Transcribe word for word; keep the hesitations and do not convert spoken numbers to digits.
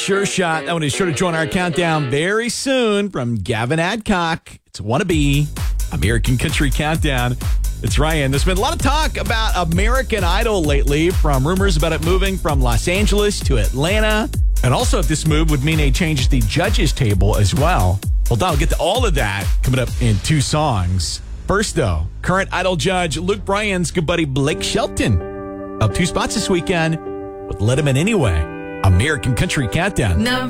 Sure shot. That one is sure to join our countdown very soon from Gavin Adcock. It's Wannabe, American Country Countdown. It's Ryan. There's been a lot of talk about American Idol lately, from rumors about it moving from Los Angeles to Atlanta, and also if this move would mean a change to the judges table as well. Well, Don, we'll get to all of that coming up in two songs. First, though, current Idol judge Luke Bryan's good buddy Blake Shelton up two spots this weekend with Let 'Em In Anyway. American Country Countdown. Number